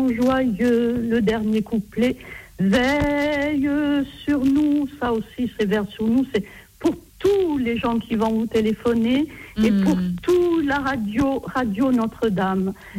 joyeux, le dernier couplet. Veille sur nous, ça aussi c'est vers sur nous, c'est pour tous les gens qui vont vous téléphoner et pour toute la radio Notre-Dame.